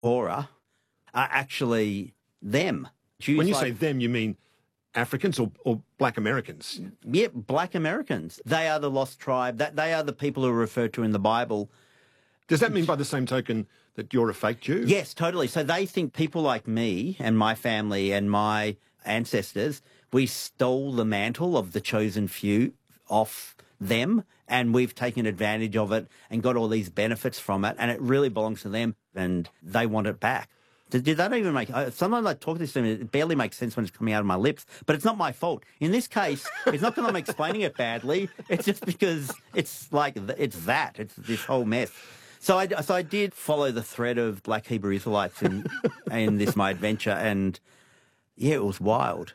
Aura are actually them. Jews When you say them, you mean Africans or black Americans? Yeah, black Americans. They are the lost tribe. They are the people who are referred to in the Bible. Does that mean by the same token that you're a fake Jew? Yes, totally. So they think people like me and my family and my ancestors, we stole the mantle of the chosen few off them, and we've taken advantage of it and got all these benefits from it, and it really belongs to them, and they want it back. Did that even make... Sometimes I talk to this to them, it barely makes sense when it's coming out of my lips, but it's not my fault. In this case, it's not because I'm explaining it badly. It's just because it's this whole mess. So I did follow the thread of Black Hebrew Israelites in this, my adventure, and yeah, it was wild.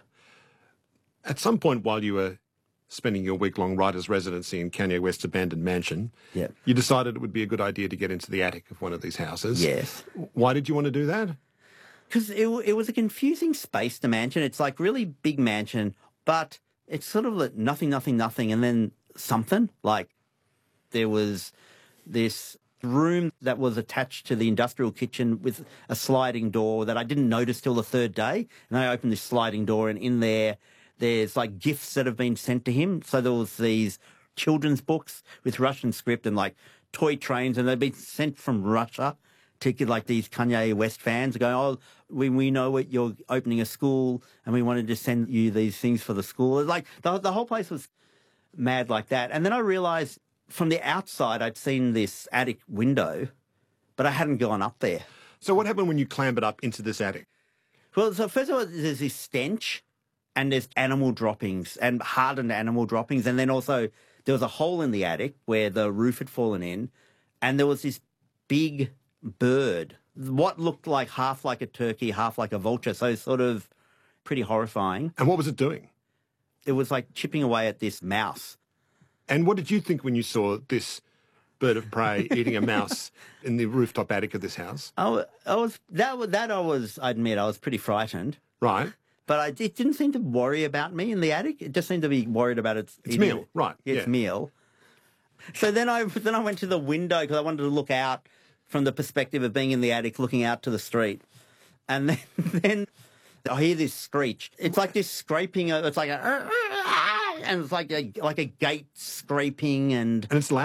At some point while you were spending your week-long writer's residency in Kanye West's abandoned mansion, yeah, you decided it would be a good idea to get into the attic of one of these houses. Yes. Why did you want to do that? Because it was a confusing space, the mansion. It's like really big mansion, but it's sort of like nothing, and then something. Like there was this room that was attached to the industrial kitchen with a sliding door that I didn't notice till the third day. And I opened this sliding door, and in there's like gifts that have been sent to him. So there was these children's books with Russian script and like toy trains, and they'd been sent from Russia to get like these Kanye West fans going, oh, we know what you're opening a school and we wanted to send you these things for the school. It's like the whole place was mad like that. And then I realized from the outside I'd seen this attic window, but I hadn't gone up there. So what happened when you clambered up into this attic? Well, so first of all, there's this stench and there's animal droppings and hardened animal droppings. And then also there was a hole in the attic where the roof had fallen in, and there was this big bird, what looked like half like a turkey, half like a vulture, so sort of pretty horrifying. And what was it doing? It was like chipping away at this mouse. And what did you think when you saw this bird of prey eating a mouse in the rooftop attic of this house? I admit, I was pretty frightened. Right. But it didn't seem to worry about me in the attic. It just seemed to be worried about its meal. Right. Its meal. So then I went to the window because I wanted to look out from the perspective of being in the attic, looking out to the street. And then I hear this screech. It's like this scraping. It's like and it's like a gate scraping, and it's loud.